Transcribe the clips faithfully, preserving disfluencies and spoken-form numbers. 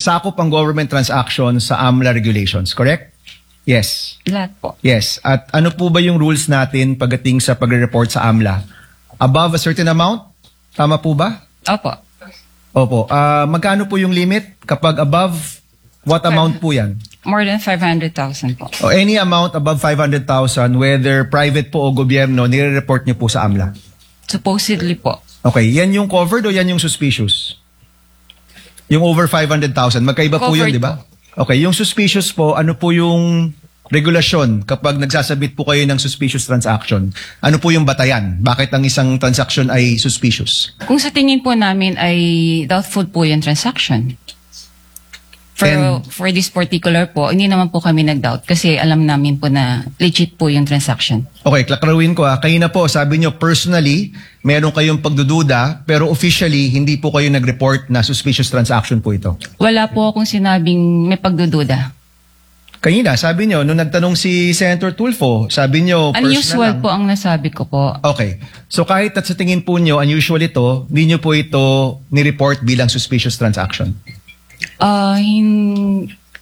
sakop ang government transactions sa AMLA regulations, correct? Yes. Lahat po. Yes. At ano po ba yung rules natin pagdating sa pagre-report sa AMLA? Above a certain amount? Tama po ba? Opo. Opo. Ah, magkano po yung limit? Kapag above, what amount po yan? More than five hundred thousand po. O any amount above five hundred thousand, whether private po o gobyerno, nire-report niyo po sa AMLA? Supposedly po. Okay. Yan yung covered o yan yung suspicious? Yung over five hundred thousand. Magkaiba po yun, Covered di ba? Okay. Yung suspicious po, ano po yung regulasyon kapag nagsasabit po kayo ng suspicious transaction? Ano po yung batayan? Bakit ang isang transaction ay suspicious? Kung sa tingin po namin ay doubtful po yung transaction. For, And- for this particular po, hindi naman po kami nag-doubt kasi alam namin po na legit po yung transaction. Okay, klaklaruin ko ah. Kayo na po, sabi nyo personally, meron kayong pagdududa, pero officially, hindi po kayo nag-report na suspicious transaction po ito. Wala po akong sinabing may pagdududa. Kanina, sabi nyo, nung nagtanong si Senator Tulfo, sabi nyo, personal Unusual lang. po ang nasabi ko po. Okay. So kahit at sa tingin po nyo, unusual ito, hindi nyo po ito ni-report bilang suspicious transaction. Ah, hin...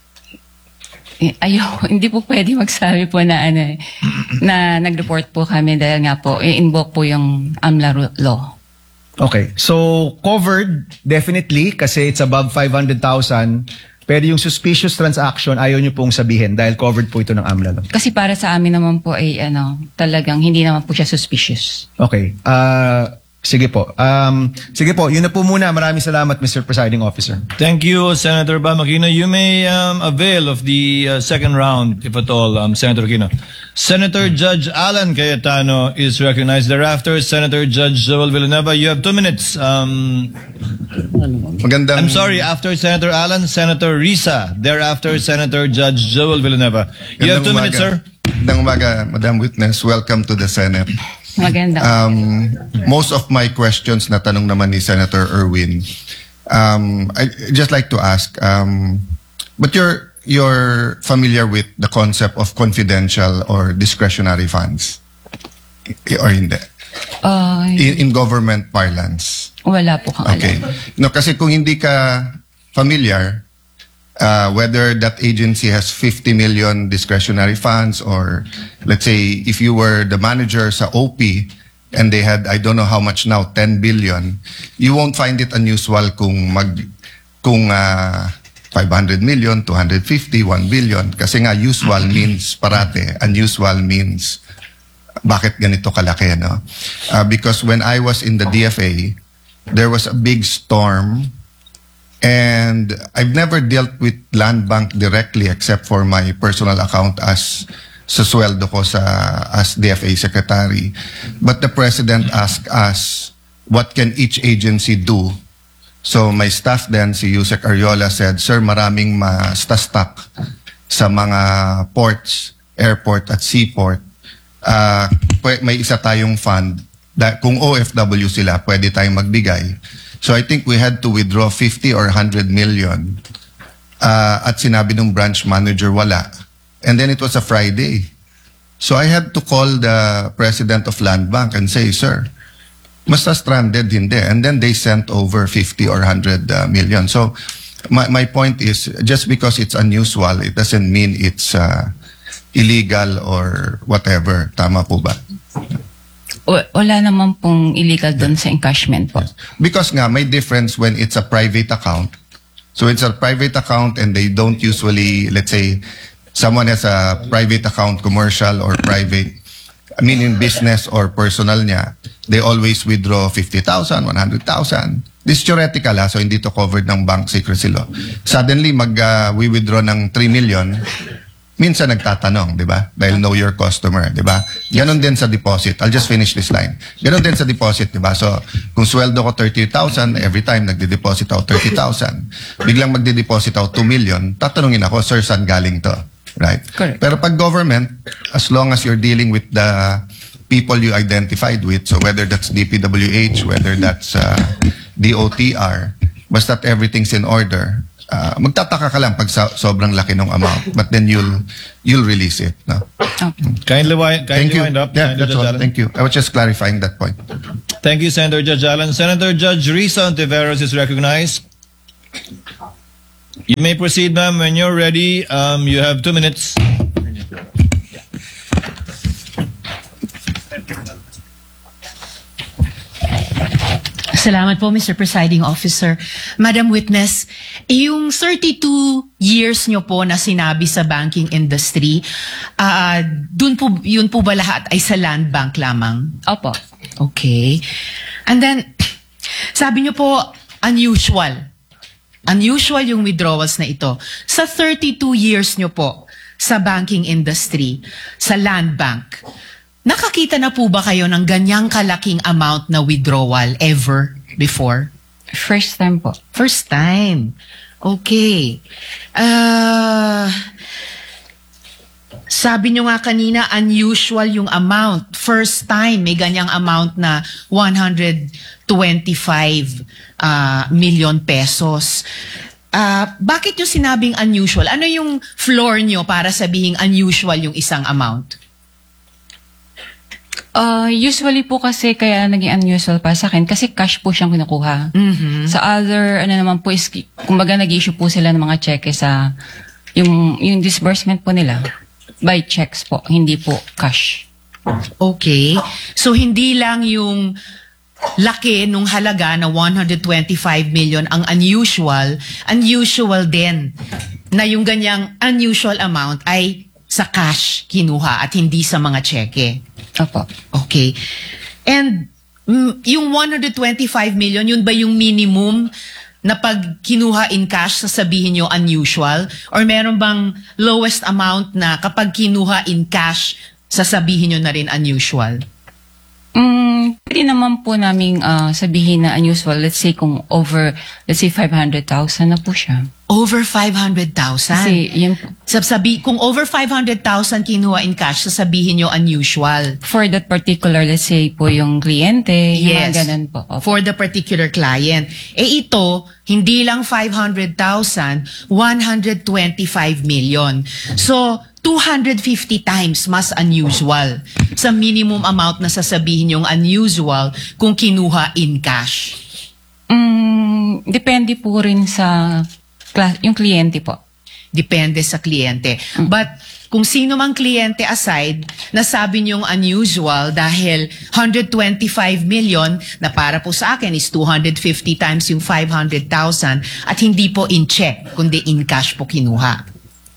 Ayaw, hindi po pwede magsabi po na ano eh, na nag-report po kami dahil nga po, i-invoke po yung AMLA ru- law. Okay. So covered, definitely, kasi it's above five hundred thousand. Pero yung suspicious transaction, ayaw nyo pong sabihin dahil covered po ito ng AMLA law. Kasi para sa amin naman po ay ano, talagang hindi naman po siya suspicious. Okay. Uh, sige po. Um, sige po, yun na po muna. Maraming salamat, Mister Presiding Officer. Thank you, Senator Bam Aquino. You may um, avail of the uh, second round, if at all, um, Senator Aquino. Senator Judge Alan Cayetano is recognized. Thereafter, Senator Judge Joel Villanueva, you have two minutes. Um, Magandang, I'm sorry, after Senator Alan, Senator Risa. Thereafter, Senator Judge Joel Villanueva. You have two magandang minutes, sir. umaga. Magandang umaga, Madam Witness. Welcome to the Senate. Maganda. Um, most of my questions na tanong naman ni Senator Erwin. Um, I just like to ask, um, but you're you're familiar with the concept of confidential or discretionary funds, I- or hindi? Ah, In, in government parlance. wala po kang Okay. alam. No, kasi kung hindi ka familiar, uh, whether that agency has fifty million discretionary funds or let's say if you were the manager sa O P and they had, I don't know how much now, ten billion, you won't find it unusual kung mag, kung uh, five hundred million, two hundred fifty, one billion. Kasi nga usual means parate, unusual means bakit ganito kalaki, no? Uh, because when I was in the D F A, there was a big storm and I've never dealt with Land Bank directly except for my personal account as sa sweldo ko sa as D F A secretary. But the president asked us what can each agency do. So my staff then, si Yusek Ariola said, "Sir, maraming ma-stuck sa mga ports, airport at seaport. Uh, pwe- may isa tayong fund. Da- kung O F W sila, pwede tayong magbigay." So I think we had to withdraw fifty or one hundred million. Uh, at sinabi ng branch manager, wala. And then it was a Friday. So I had to call the president of Land Bank and say, "Sir, basta stranded, hindi." And then they sent over fifty or one hundred uh, million. So my, my point is, just because it's unusual, it doesn't mean it's uh, illegal or whatever. Tama po ba? W- wala naman pong illegal doon sa encashment po. Because nga, may difference when it's a private account. So it's a private account and they don't usually, let's say, someone has a private account, commercial or private, I mean in business or personal niya, they always withdraw fifty thousand, one hundred thousand. This is theoretical ha, so hindi to covered ng bank secrecy law. Suddenly, mag, uh, we withdraw ng three million, minsan nagtatanong, di ba? Dahil know your customer, di ba? Ganon din sa deposit. I'll just finish this line. Ganon din sa deposit, di ba? So, kung sweldo ko thirty thousand, every time nagde-deposit ako thirty thousand, biglang magde-deposit ako two million, tatanungin ako, "Sir, saan galing to?" Right? Correct. Pero pag government, as long as you're dealing with the people you identified with, so whether that's D P W H, whether that's uh, D O T R, basta't everything's in order, uh, magtataka ka lang pag sa, sobrang laki ng amount, but then you'll you'll release it. No? Okay. Kindly, wind, Thank kindly you. wind up. Yeah, Senator that's Judge all. Alan. Thank you. I was just clarifying that point. Thank you, Senator Judge Alan. Senator Judge Risa Ontiveros is recognized. You may proceed, ma'am. When you're ready, um, you have two minutes. Salamat po, Mister Presiding Officer. Madam Witness, yung thirty-two years nyo po na sinabi sa banking industry, ah dun po, yun po ba lahat ay sa land bank lamang? Opo. Okay. And then, sabi nyo po, unusual. Unusual yung withdrawals na ito. Sa thirty-two years nyo po sa banking industry, sa land bank, nakakita na po ba kayo ng ganyang kalaking amount na withdrawal ever before? First time po. First time. Okay. Uh, sabi nyo nga kanina, unusual yung amount. First time, may ganyang amount na one hundred twenty-five uh, million pesos. Uh, bakit yung sinabing unusual? Ano yung floor nyo para sabihing unusual yung isang amount? Uh, usually po kasi kaya naging unusual para sa akin kasi cash po siyang kinukuha. Mhm. Sa other, ano naman po is, kumbaga nag-issue po sila ng mga cheque sa, yung, yung disbursement po nila. By checks po, hindi po cash. Okay. So, hindi lang yung laki nung halaga na one hundred twenty-five million ang unusual, unusual din na yung ganyang unusual amount ay sa cash kinuha at hindi sa mga cheque. Opo. Okay. And mm, yung one hundred twenty-five million, yun ba yung minimum na pag kinuha in cash, sasabihin nyo unusual? Or meron bang lowest amount na kapag kinuha in cash, sasabihin nyo na rin unusual? Mm, pwede naman po namin uh, sabihin na unusual. Let's say kung over, let's say five hundred thousand na po siya. Over five hundred thousand? Kasi yun, Sabi, kung over five hundred thousand kinuha in cash, sasabihin nyo unusual. for that particular, let's say po yung kliyente, yung Yes. mga ganun po. Opo. For the particular client. Eh ito, hindi lang five hundred thousand, one hundred twenty-five million. So, two hundred fifty times mas unusual sa minimum amount na sasabihin yung unusual kung kinuha in cash. Mm, depende po rin sa kla- yung kliyente po. Depende sa kliyente. But kung sino mang kliyente aside, nasabi niyong unusual dahil one hundred twenty-five million na para po sa akin is two hundred fifty times yung five hundred thousand at hindi po in check, kundi in cash po kinuha.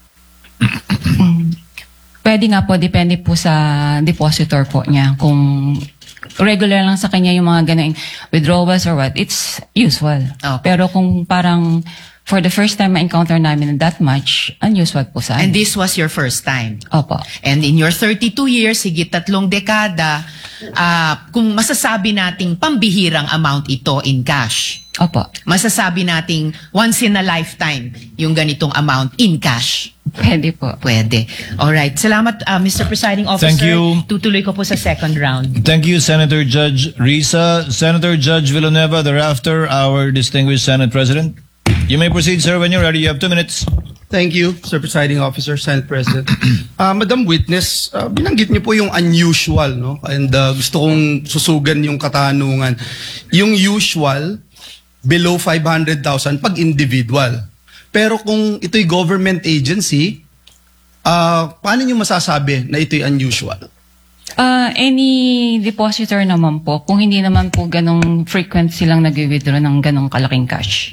Pwede nga po, depende po sa depositor po niya. Kung regular lang sa kanya yung mga ganang withdrawals or what, it's usual. Okay. Pero kung parang for the first time ma-encounter namin that much, unusual po sa And amin. this was your first time. Opo. And in your thirty-two years, higit tatlong dekada, ah, kung masasabi nating pambihirang amount ito in cash, Opo. masasabi nating once in a lifetime yung ganitong amount in cash. Pwede po. Pwede. Alright. Salamat, ah, Mister Presiding Officer. Thank you. Tutuloy ko po sa second round. Thank you, Senator Judge Risa. Senator Judge Villanueva, thereafter, our distinguished Senate President. You may proceed, sir, when you're ready. You have two minutes. Thank you, Sir Presiding Officer, Senate President. Uh, Madam Witness, uh, binanggit niyo po yung unusual, no? And uh, gusto kong susugan yung katanungan. Yung usual, below five hundred thousand pag individual. Pero kung ito'y government agency, uh, paano niyo masasabi na ito'y unusual? Uh, any depositor naman po, kung hindi naman po ganong frequent silang nag-withdraw ng ganong kalaking cash.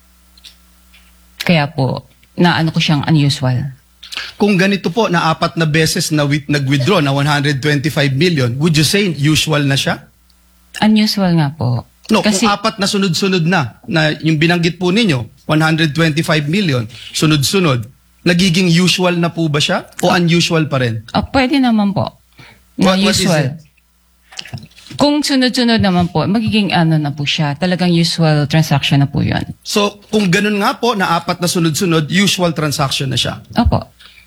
Kaya po, na ano ko siyang unusual. Kung ganito po, na apat na beses na with, nag-withdraw na one hundred twenty-five million, would you say usual na siya? Unusual nga po. No, Kasi, kung apat na sunod-sunod na, na yung binanggit po ninyo, one hundred twenty-five million, sunod-sunod, nagiging usual na po ba siya? O unusual pa rin? ah, pwede naman po. Na What- what is usual. it? Kung sunod-sunod naman po, magiging ano na po siya. Talagang usual transaction na po yun. So, kung ganun nga po, na apat na sunod-sunod, usual transaction na siya. Opo.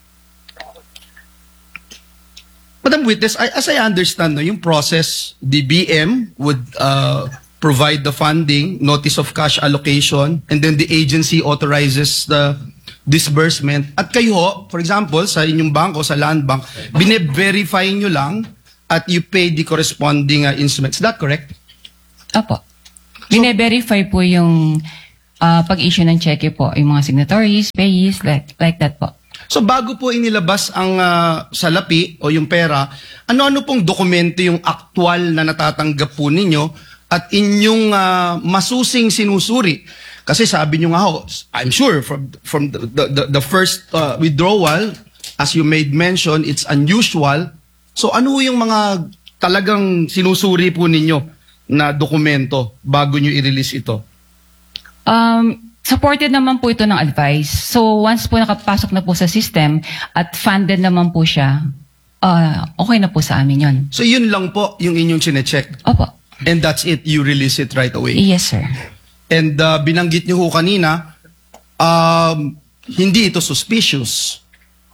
Madam Witness, I, as I understand, no, yung process, the B M would uh, provide the funding, notice of cash allocation, and then the agency authorizes the disbursement. At kayo, ho, for example, sa inyong bangko, sa land bank, bine-verify nyo lang at you pay the corresponding uh, instruments. Is that correct? Opo. Bine-verify po yung Ah, pag-issue ng cheque po, yung mga signatories, payees, like, like that po. So bago po inilabas ang ah, salapi o yung pera, ano-ano pong dokumento yung aktual na natatanggap po ninyo at inyong ah, masusing sinusuri? Kasi sabi nyo nga ho, I'm sure from from the the, the, the first ah, withdrawal, as you made mention, it's unusual. So ano yung mga talagang sinusuri po ninyo na dokumento bago nyo i-release ito? Um, supported naman po ito ng advice. So once po nakapasok na po sa system at funded naman po siya, uh, okay na po sa amin yun. So yun lang po yung inyong chinecheck. Opo. And that's it, you release it right away. Yes, sir. And uh, binanggit niyo ho kanina, um, hindi ito suspicious.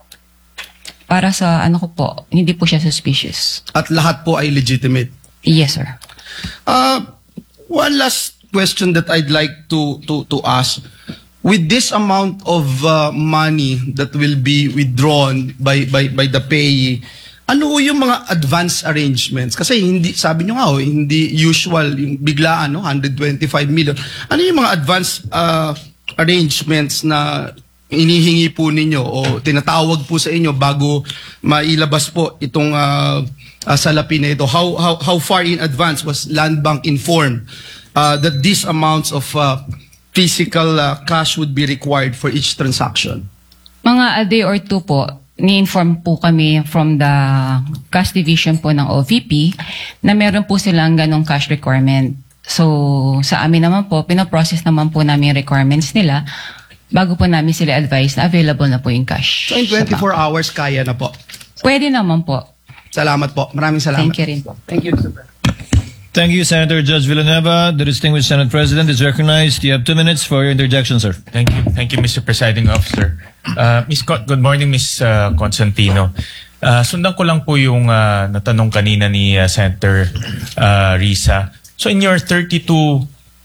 Para sa ano ko po, hindi po siya suspicious. At lahat po ay legitimate. Yes, sir. Uh, one last question that I'd like to to to ask. With this amount of uh, money that will be withdrawn by by by the payee, ano ho yung mga advance arrangements? Kasi hindi, sabi nyo nga ho, hindi usual yung biglaan, no? one hundred twenty-five million. Ano yung mga advance uh, arrangements na inihingi po ninyo o tinatawag po sa inyo bago mailabas po itong uh, uh, salapi na ito? How, how, how far in advance was Land Bank informed uh, that these amounts of uh, physical uh, cash would be required for each transaction? Mga a day or two po, ni-inform po kami from the cash division po ng O V P na meron po silang ganong cash requirement. So, sa amin naman po, pinaprocess naman po namin yung requirements nila bago po namin sila advise na available na po yung cash. So in twenty-four hours, kaya na po. Pwede naman po. Salamat po. Maraming salamat. Thank you rin po. Thank you, Mister President. Thank you, Senator Judge Villanueva. The distinguished Senate President is recognized. You have two minutes for your interjection, sir. Thank you. Thank you, Mister Presiding Officer. Uh, Miss Con- good morning, Miss uh, Constantino. Uh, sundan ko lang po yung uh, natanong kanina ni uh, Senator uh, Risa. So in your thirty-two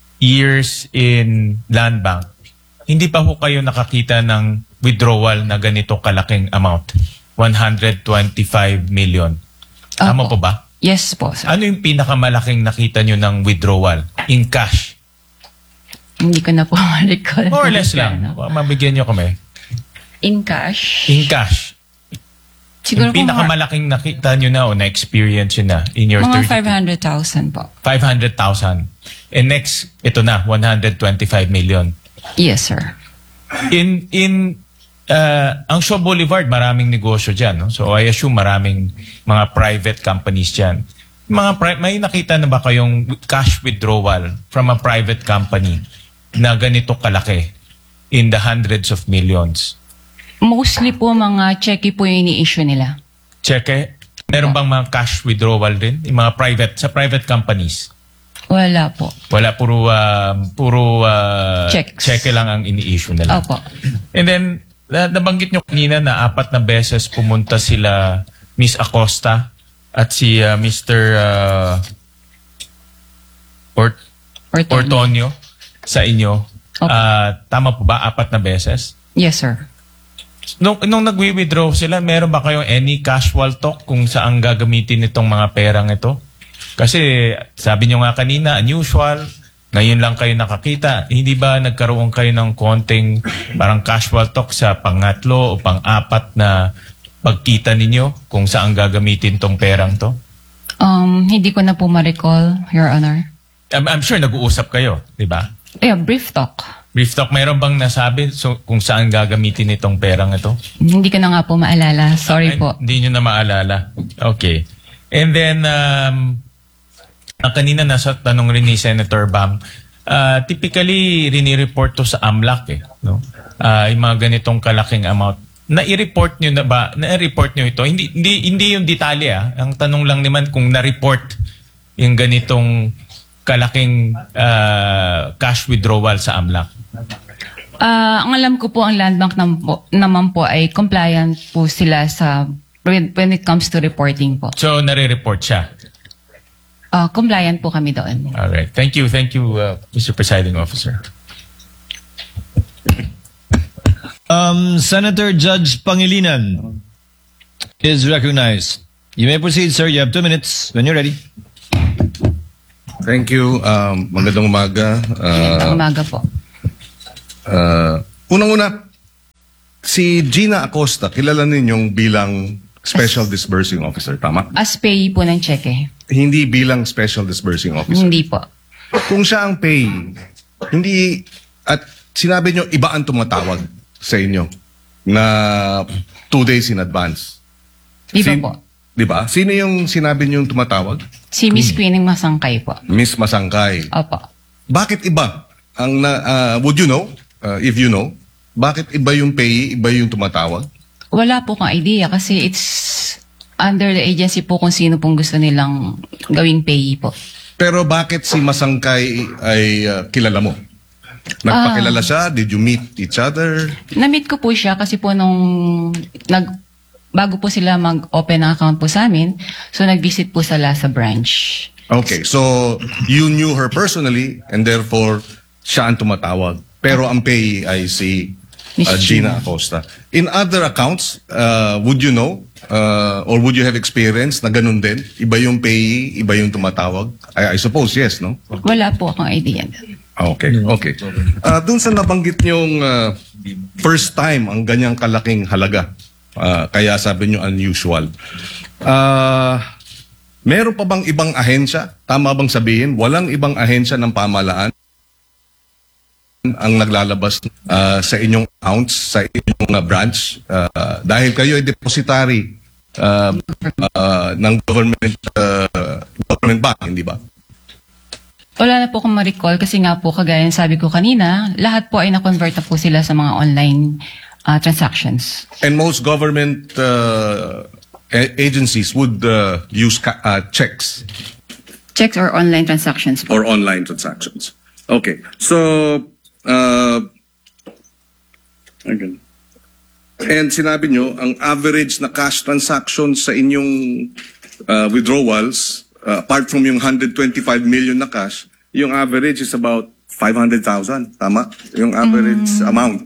years in Land Bank, hindi pa po kayo nakakita ng withdrawal na ganito kalaking amount? one hundred twenty-five million. Tama Opo. po ba? Yes po, sir. Ano yung pinakamalaking nakita nyo ng withdrawal in cash? Hindi ko na po ma-recall. More or less lang. Mabigyan nyo kami. In cash? In cash. Siguro Yung kung pinakamalaking nakita nyo na o na-experience nyo na in your mga thirty five hundred thousand po. five hundred thousand. And next, ito na, one hundred twenty-five million. Yes, sir. In, in, uh, ang Shaw Boulevard, maraming negosyo dyan. No? So I assume maraming mga private companies dyan. Mga pri- may nakita na ba kayong cash withdrawal from a private company na ganito kalaki in the hundreds of millions? Mostly po mga cheque po yung ini-issue nila. Cheque? Meron bang mga cash withdrawal din? Yung mga private, sa private companies? Wala po. Wala, puro, uh, puro uh, Checks. cheque lang ang ini-issue nila. Opo. And then, na- nabanggit nyo kanina na apat na beses pumunta sila Miss Acosta at si uh, Mister Uh, Ort- Ortonio. Ortonio sa inyo. Opo. Ah, tama po ba? Apat na beses? Yes, sir. Nung, nung nag-withdraw sila, meron ba kayong any casual talk kung saan gagamitin itong mga perang ito? Kasi sabi nyo nga kanina, unusual, ngayon lang kayo nakakita. Hindi ba nagkaroon kayo ng konting parang casual talk sa pangatlo o pang-apat na pagkita ninyo kung saan gagamitin tong perang to? Um, hindi ko na po ma-recall, Your Honor. I'm, I'm sure nag-uusap kayo, di ba? Yeah, brief talk. Brief talk, mayroon bang nasabi so, kung saan gagamitin itong perang ito? Hindi ko na nga po maalala. Sorry Ay, po. Hindi nyo na maalala. Okay. And then, um, ang kanina nasa tanong rin ni Senator Bam, uh, typically, rini-report to sa AMLAC eh. No? Uh, yung mga ganitong kalaking amount. Na-i-report nyo na ba? Na-report nyo ito? Hindi, hindi, hindi yung detalye ah. Ang tanong lang naman kung na-report yung ganitong kalaking uh, cash withdrawal sa AMLAC. Ah, ang alam ko po, ang Land Bank nam- po, naman po ay compliant po sila sa when, when it comes to reporting po. So, nare-report siya. Ah, compliant po kami doon. Alright. Thank you. Thank you, uh, Mister Presiding Officer. Um, Senator Judge Pangilinan is recognized. You may proceed, sir. You have two minutes when you're ready. Thank you. Um, magandang umaga. Magandang Uh, umaga po. Uh, unang-una, si Gina Acosta, kilala ninyong bilang Special Disbursing Officer, tama? As payee po ng cheque. Hindi bilang Special Disbursing Officer. Hindi po. Kung siya ang payee, hindi, at sinabi nyo, iba ang tumatawag sa inyo na two days in advance. Iba Sin- po. Di ba? Sino yung sinabi nyo yung tumatawag? Si Miss Queenie Masangkay po. Miss Masangkay. Opo. Bakit iba? Ang na, ah, would you know? Uh, if you know, bakit iba yung payee, iba yung tumatawag? Wala po kang idea kasi it's under the agency po kung sino pong gusto nilang gawing payee po. Pero bakit si Masangkay ay uh, kilala mo? Nagpakilala siya? Did you meet each other? Na-meet ko po siya kasi po nung nag, bago po sila mag-open ng account po sa amin, so nag-visit po sila sa branch. Okay, so you knew her personally and therefore siya ang tumatawag. Pero ang payee ay si Miss uh, Gina Acosta. In other accounts, uh, would you know uh, or would you have experienced na ganun din? Iba yung payee, iba yung tumatawag? I, I suppose yes, no? Wala po akong idea. Okay, okay. Uh, Doon sa nabanggit niyong uh, first time ang ganyang kalaking halaga, uh, kaya sabi niyo unusual. Uh, meron pa bang ibang ahensya? Tama bang sabihin? Walang ibang ahensya ng pamahalaan ang naglalabas uh, sa inyong accounts, sa inyong uh, branch? Uh, dahil kayo ay depositary uh, uh, ng government, uh, government bank, hindi ba? Wala na po akong ma-recall kasi nga po kagaya ng sabi ko kanina, lahat po ay na-convert na po sila sa mga online uh, transactions. And most government uh, a- agencies would uh, use ca- uh, checks Checks or online transactions po. or online transactions. Okay. So, uh, again. And sinabi nyo, ang average na cash transactions sa inyong uh, withdrawals, uh, apart from yung one hundred twenty-five million na cash, yung average is about five hundred thousand. Tama? Yung average amount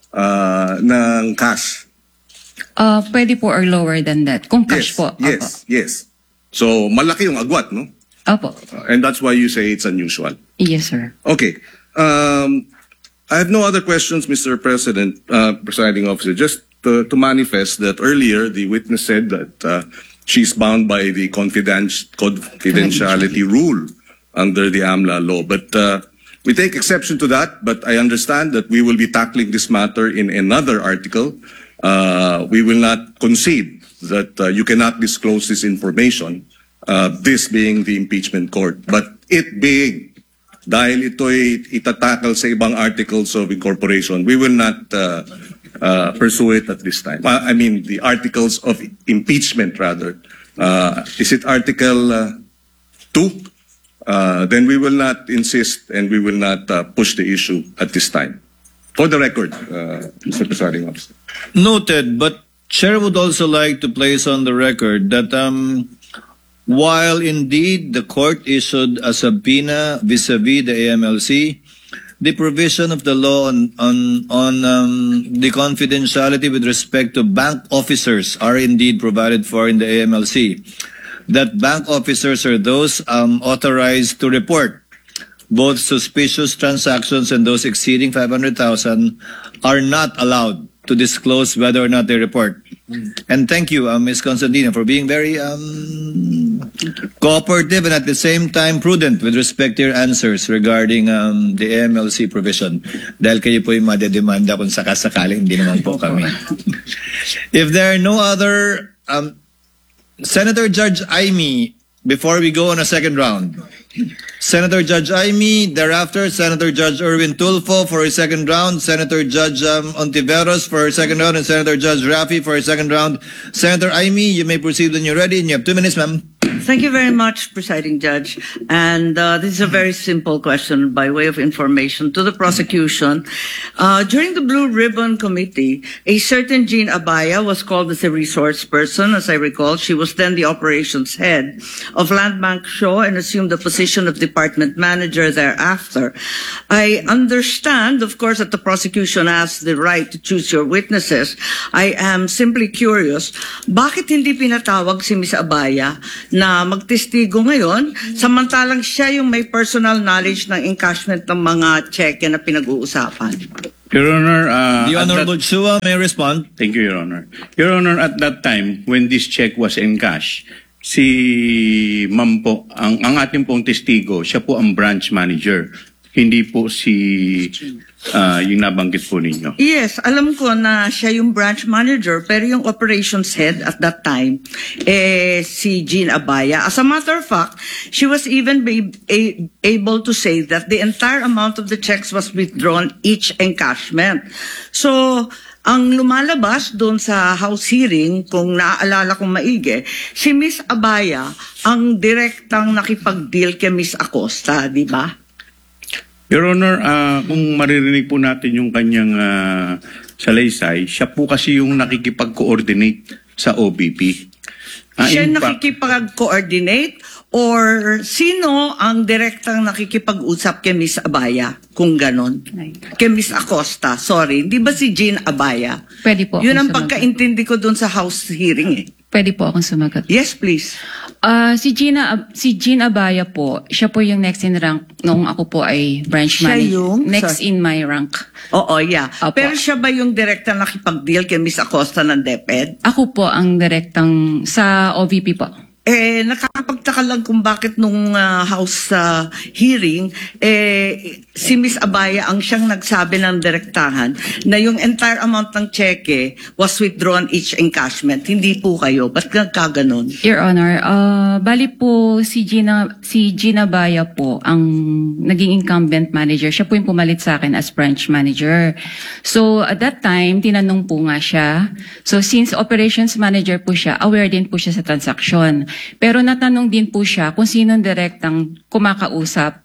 uh, ng cash. Uh, pwede po or lower than that. Kung cash Yes, po. yes, yes. So, malaki yung agwat, no? Opo. Opo. Uh, and that's why you say it's unusual. Yes, sir. Okay. Um, I have no other questions, Mister President, uh, presiding officer. Just to, to manifest that earlier, the witness said that uh, she's bound by the confidenti- confidentiality rule under the AMLA law. But uh, we take exception to that, but I understand that we will be tackling this matter in another article. Uh, we will not concede that uh, you cannot disclose this information, uh, this being the impeachment court. But it being, dahil ito'y itatakal sa ibang articles of incorporation, we will not uh, uh, pursue it at this time. Uh, I mean, the articles of impeachment, rather. Uh, is it Article uh, two? Uh, then we will not insist and we will not uh, push the issue at this time. For the record, uh, Mister Presiding Officer. Noted, but Chair would also like to place on the record that um, while indeed the court issued a subpoena vis-a-vis the A M L C, the provision of the law on on, on um, the confidentiality with respect to bank officers are indeed provided for in the A M L C. That bank officers are those um, authorized to report both suspicious transactions and those exceeding five hundred thousand are not allowed to disclose whether or not they report. And thank you, uh, Miz Constantino, for being very um, cooperative and at the same time prudent with respect to your answers regarding um, the A M L C provision. Dahil kayo po yung madedemanda kung sakasakaling, hindi naman po kami. If there are no other... Um, Senator Judge Aimee, before we go on a second round. Senator Judge Aimee, thereafter Senator Judge Erwin Tulfo for a second round, Senator Judge um, Ontiveros for a second round, and Senator Judge Rafi for a second round. Senator Aimee, you may proceed when you're ready, and you have two minutes, ma'am. Thank you very much, Presiding Judge. And uh, this is a very simple question by way of information to the prosecution. Uh, during the Blue Ribbon Committee, a certain Jean Abaya was called as a resource person. As I recall, she was then the operations head of Land Bank Shaw and assumed the position of department manager thereafter. I understand, of course, that the prosecution has the right to choose your witnesses. I am simply curious, bakit hindi pinatawag si Miz Abaya na na magtestigo ngayon, samantalang siya yung may personal knowledge ng encashment ng mga cheque na pinag-uusapan. Your Honor, uh, The at Honorable that- Chua may respond. Thank you, Your Honor. Your Honor, at that time, when this check was encashed, si Ma'am po, ang, ang ating pong testigo, siya po ang branch manager. Hindi po si uh, yung nabanggit po ninyo. Yes, alam ko na siya yung branch manager, pero yung operations head at that time, eh, si Jean Abaya. As a matter of fact, she was even be, a, able to say that the entire amount of the checks was withdrawn each encashment. So, ang lumalabas doon sa House hearing, kung naaalala kong maigi, si Miss Abaya ang direktang nakipag-deal kay Miss Acosta, di ba? Your Honor, uh, kung maririnig po natin yung kanyang uh, salaysay, siya po kasi yung nakikipag-coordinate sa O B P. Uh, Siya in fact- nakikipag-coordinate or sino ang direktang nakikipag-usap kay Miss Abaya? Kung ganon. Kay Miss Acosta, sorry. Di ba si Jean Abaya? Pwede po Yun akong ang sumagot. pagkaintindi ko doon sa House hearing eh. Pwede po akong sumagot. Yes, please. Ah, si Gina Ab- si Jean Abaya po, siya po yung next in rank nung ako po ay branch Siya manager. yung- Next sorry. in my rank. Oo, yeah. Opo. Pero siya ba yung direktang nakipag-deal kay Miss Acosta ng DepEd? Ako po ang direktang sa O V P po. Eh, nakakapagtaka lang kung bakit nung ah, House ah, hearing, eh, si Miss Abaya ang siyang nagsabi ng direktahan na yung entire amount ng cheque was withdrawn each encashment. Hindi po kayo. Ba't nagkaganon? Your Honor, uh, bali po si Gina si Gina Baya po ang naging incumbent manager. Siya po yung pumalit sa akin as branch manager. So at that time, tinanong po nga siya. So since operations manager po siya, aware din po siya sa transaction. Pero natanong din po siya kung sino direktang kumakausap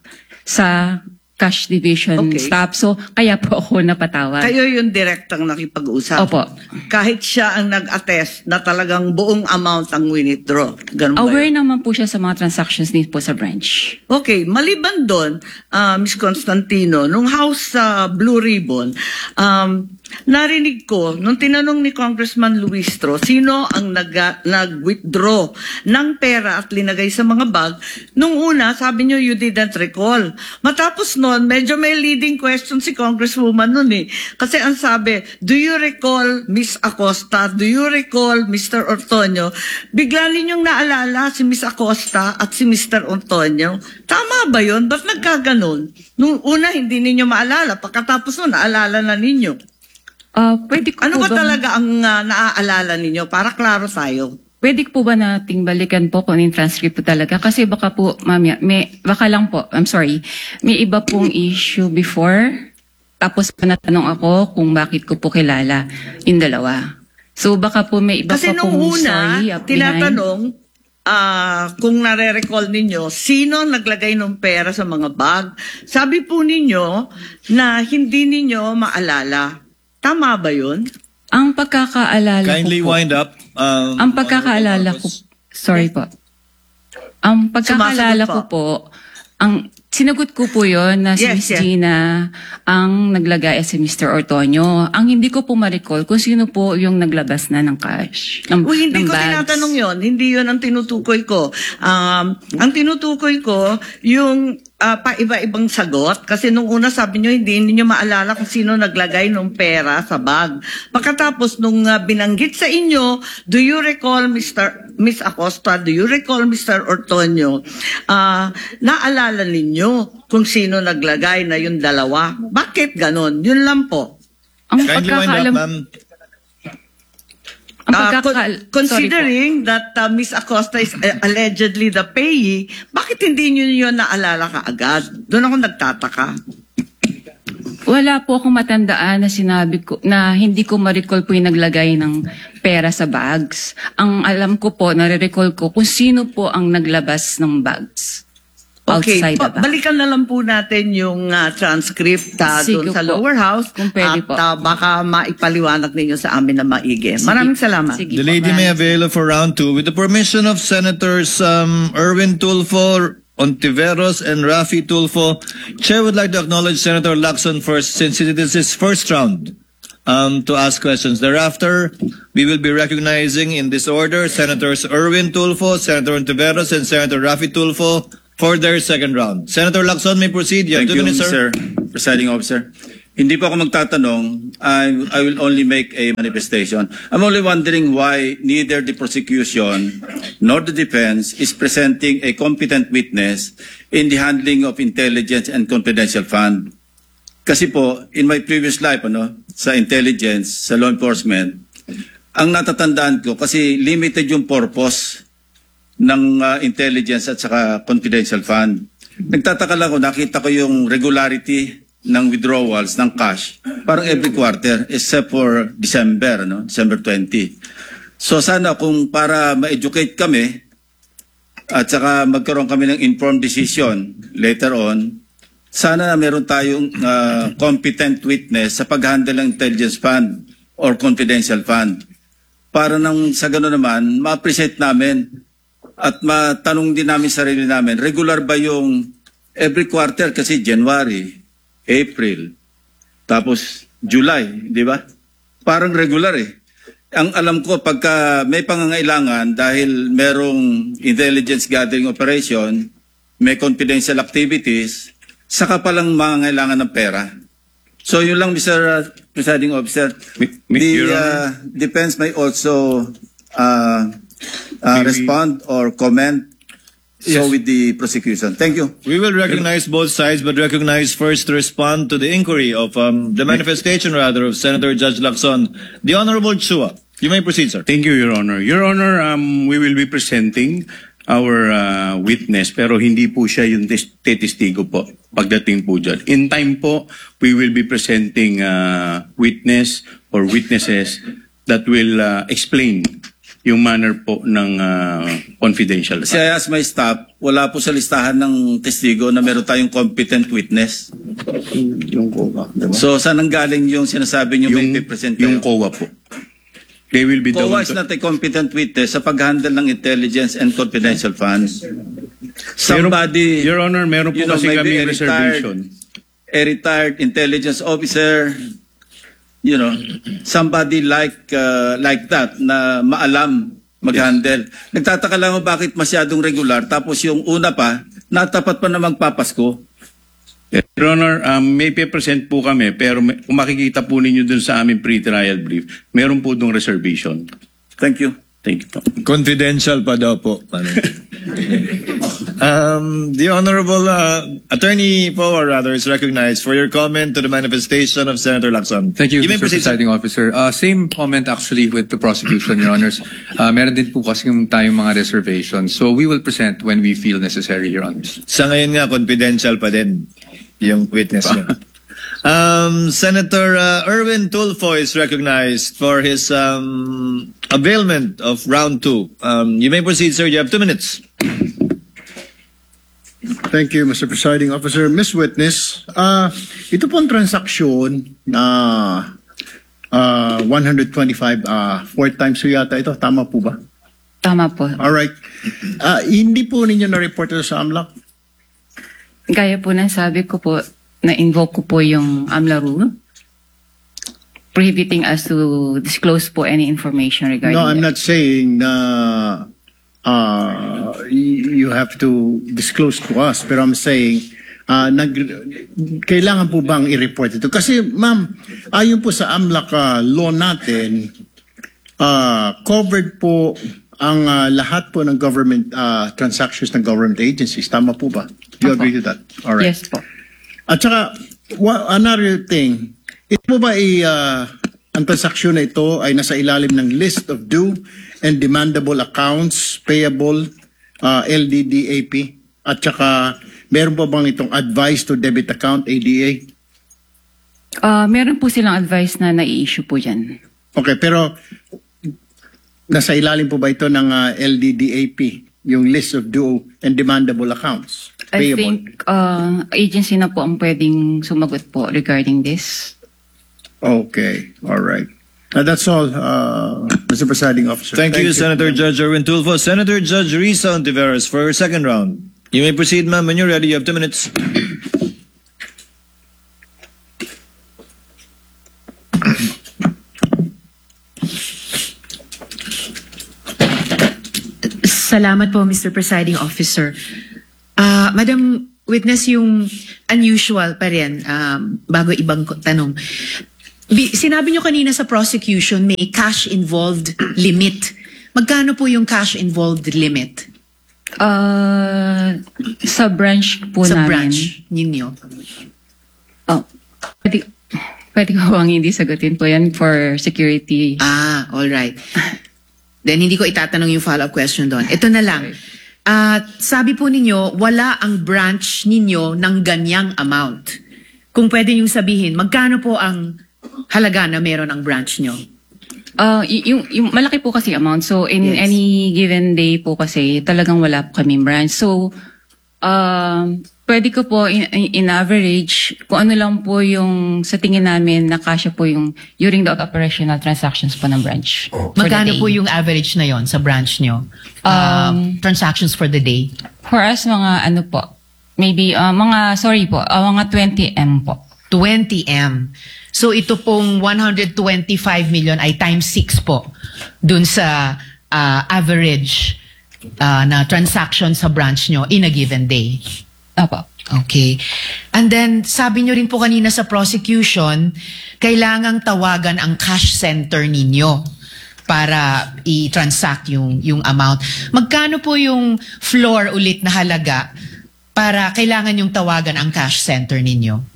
sa cash division Okay. staff. So kaya po ako napatawad. Kayo yung direktang nakipag-usap. Opo. Kahit siya ang nag-attest na talagang buong amount ang withdraw. Ganun ba Aware yun? naman po siya sa mga transactions din po sa branch. Okay, maliban doon, ah, Miss Constantino, nung House sa Blue Ribbon, um, narinig ko, nung tinanong ni Congressman Luistro, sino ang nag- nag-withdraw ng pera at linagay sa mga bag, nung una, sabi nyo, you didn't recall. Matapos noon, medyo may leading question si Congresswoman nun eh. Kasi ang sabi, do you recall Miss Acosta? Do you recall Mister Ortonio? Bigla ninyong naalala si Miss Acosta at si Mister Ortonio. Tama ba yun? Ba't nagkaganon? Nung una, hindi ninyo maalala. Pagkatapos nun, naalala na ninyo. Ah, pwede ko Ano po ba bang- talaga ang ah, naaalala ninyo? Para klaro tayo. Pwede po ba nating balikan po kung yung transcript po talaga? Kasi baka po, mamaya, may, baka lang po, I'm sorry, may iba pong issue before, tapos natanong ako kung bakit ko po kilala yung dalawa. So baka po may iba Kasi pa nung pong una, story up behind. tinatanong ah, kung nare-recall ninyo, sino ang naglagay ng pera sa mga bag? Sabi po ninyo na hindi ninyo maalala. Tama ba yun? Ang pagkakaalala Kindly ko po, wind up. Um, ang pagkakaalala ko, sorry po. Ang pagkakaalala ko Sumasagot po, ang sinagot ko po yon na si Yes, Miss yes. Gina ang naglagay at si Mister Ortonio. Ang hindi ko po ma-recall kung sino po yung naglabas na ng cash. Ng, Uy, hindi ng ko bags. tinatanong yon. Hindi yon ang tinutukoy ko. Um, ang tinutukoy ko, yung ah, pa-iba-ibang sagot. Kasi nung una sabi nyo, hindi ninyo maalala kung sino naglagay ng pera sa bag. Pagkatapos nung ah, binanggit sa inyo, do you recall Mister Miss Acosta, do you recall Mister Ortonio? Ah, naalala ninyo kung sino naglagay na yung dalawa. Bakit ganon? Yun lang po. Ang Kindly wind up, pagkakaalam, ma'am. ang Ah, pagkakaal- con- sorry po. considering that uh, Miss Acosta is uh, allegedly the payee, bakit hindi nyo yun naalala kaagad? Doon ako nagtataka. Wala po akong matandaan na sinabi ko na hindi ko ma-recall po yung naglagay ng pera sa bags. Ang alam ko po, nare-recall ko kung sino po ang naglabas ng bags. Okay, Outside pa- the bag. balikan na lang po natin yung uh, transcript uh, Sige doon sa po. lower house Kung pwede at po. uh, baka maipaliwanag ninyo sa amin na maigi. Maraming salamat. Sige The po, lady may maraming avail of for round two with the permission of Senators um, Erwin Tulfo, Ontiveros, and Rafi Tulfo. Chair would like to acknowledge Senator Lacson first since it is his first round. um, to ask questions. Thereafter, we will be recognizing in this order Senators Erwin Tulfo, Senator Ontiveros, and Senator Raffy Tulfo for their second round. Senator Lacson may proceed. You have Thank two you, minutes, sir. Mister Presiding Officer. Hindi po ako magtatanong. I, I will only make a manifestation. I'm only wondering why neither the prosecution nor the defense is presenting a competent witness in the handling of intelligence and confidential fund. Kasi po, in my previous life, ano, sa intelligence, sa law enforcement, ang natatandaan ko, kasi limited yung purpose ng uh, intelligence at saka confidential fund. Nagtataka lang ako, nakita ko yung regularity ng withdrawals ng cash parang every quarter except for December, no? December twentieth. So sana kung para ma-educate kami at saka magkaroon kami ng informed decision later on, sana na meron tayong uh, competent witness sa pag-handle ng intelligence fund or confidential fund. Para nang sa gano'n naman, ma-appreciate namin at matanong din namin sarili namin, regular ba yung every quarter kasi January, April, tapos July, di ba? Parang regular eh. Ang alam ko, pagka may pangangailangan dahil merong intelligence gathering operation, may confidential activities, saka palang mangangailangan ng pera. So yun lang, Mister Presiding Officer. The uh, defense may also uh, uh, respond or comment. So with the prosecution. Thank you. We will recognize both sides, but recognize first to respond to the inquiry of um, the manifestation, rather, of Senator Judge Lacson. The Honorable Chua. You may proceed, sir. Thank you, Your Honor. Your Honor, um, we will be presenting our uh, witness, pero hindi po siya yung testigo po pagdating po dyan. In time po, we will be presenting uh, witness or witnesses that will uh, explain yung manner po ng uh, confidential. Kasi I asked my staff, wala po sa listahan ng testigo na meron tayong competent witness. Yung C O A. Diba? So, saan ang galing yung sinasabi nyo Yung, may present yung kayo? C O A po. They will be C O A the is not a competent witness sa pag-handle ng intelligence and confidential funds. Somebody, Your Honor, meron po you know, kasi maybe kami a reservation. retired, a retired intelligence officer, you know, somebody like uh, like that na maalam mag-handle. Nagtataka lang ako bakit masyadong regular tapos yung una pa, natapat pa na magpapasko. Your Honor, um, may pe-present po kami, pero may, kung makikita po ninyo dun sa aming pre-trial brief, meron po dong reservation. Thank you. Thank you po. Confidential pa daw po. um, the Honorable uh, Attorney Poe, rather, is recognized for your comment to the manifestation of Senator Lacson. Thank you, You may Mister proceed, sir. Presiding Officer. Uh, same comment actually with the prosecution, Your Honors. Uh, meron din po kasi yung tayong mga reservations. So we will present when we feel necessary, Your Honors. Sa ngayon nga, confidential pa din yung witness niya. Um, Senator uh, Erwin Tulfo is recognized for his um, availment of round two. Um, you may proceed, sir. You have two minutes. Thank you, Mister Presiding Officer. Miss Witness, uh, ito pong transaksyon na uh, one hundred twenty-five, uh, four times so yata ito. Tama po ba? Tama po. Alright. Uh, hindi po ninyo na-report ito sa AMLAC? Gaya po ng sabi ko po, na-invoke ko po yung AMLA rule, prohibiting us to disclose po any information regarding No, I'm that. not saying na uh, y- you have to disclose to us, pero I'm saying uh, nag, kailangan po bang i-report ito? Kasi ma'am, ayon po sa AMLAC uh, law natin, uh, covered po ang uh, lahat po ng government uh, transactions ng government agencies. Tama po ba? Do you Opo. agree to that? All right. Yes po. At saka, wa- another thing, ito po ba ay, uh, ang transaksyon na ito ay nasa ilalim ng list of due and demandable accounts, payable, uh, L D D A P? At saka, meron po bang itong advice to debit account, A D A? Uh, meron po silang advice na nai-issue po yan. Okay, pero nasa ilalim po ba ito ng uh, L D D A P, yung list of due and demandable accounts? I Payable? think uh, agency na po ang pwedeng sumagot po regarding this. Okay, all right. Uh, that's all, uh, Mister Presiding Officer. Thank, you, Senator Judge Erwin Tulfo. Senator Judge Risa Ontiveros for her second round. You may proceed, ma'am. When you're ready, you have two minutes. Salamat po, Mister Presiding Officer. Ah, Madam Witness, yung unusual pa rin, um, bago ibang ko- tanong. Bi- sinabi nyo kanina sa prosecution may cash-involved limit. Magkano po yung cash-involved limit Uh, sa branch po sa namin. branch ninyo? Oh, pwede, pwede ko bang hindi sagutin po yan for security? Ah, all right. Then hindi ko itatanong yung follow-up question doon. Ito na lang. Ah, sabi po ninyo, wala ang branch ninyo ng ganyang amount. Kung pwede yung sabihin, magkano po ang halaga na meron ang branch nyo? Uh, y- yung, yung malaki po kasi amount. So, in Yes. any given day po kasi, talagang wala po kaming branch. So, um, pwede ko po in, in average, kung ano lang po yung sa tingin namin na kasya po yung during the operational transactions po ng branch. for the Magkano day. po yung average na yon sa branch nyo? Um, transactions for the day? For us, mga ano po, maybe, uh, mga, sorry po, uh, mga twenty M po. twenty M. So ito pong one hundred twenty-five million ay times six po dun sa uh, average uh, na transaction sa branch nyo in a given day. Apo. Okay. And then, sabi nyo rin po kanina sa prosecution, kailangang tawagan ang cash center ninyo para i-transact yung, yung amount. Magkano po yung floor ulit na halaga para kailangan yung tawagan ang cash center ninyo?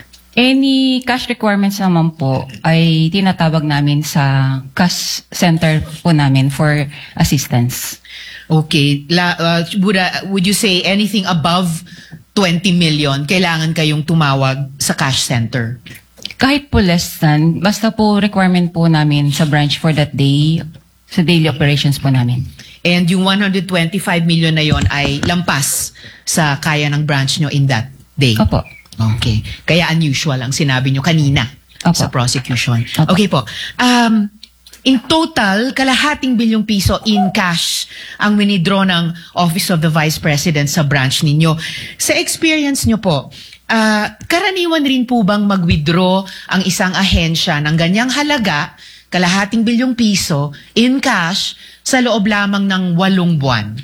Any cash requirements naman po ay tinatawag namin sa cash center po namin for assistance. Okay. La, uh, would, uh, would you say anything above twenty million, kailangan kayong tumawag sa cash center? Kahit po less than, basta po requirement po namin sa branch for that day, sa daily operations po namin. And yung one hundred twenty-five million na yon ay lampas sa kaya ng branch nyo in that day? Opo. Okay. Kaya unusual ang sinabi nyo kanina Opo. sa prosecution. Opo. Okay po. Um, in total, kalahating bilyong piso in cash ang winidraw ng Office of the Vice President sa branch ninyo. Sa experience nyo po, uh, karaniwan rin po bang mag-withdraw ang isang ahensya ng ganyang halaga, kalahating bilyong piso, in cash, sa loob lamang ng walong buwan?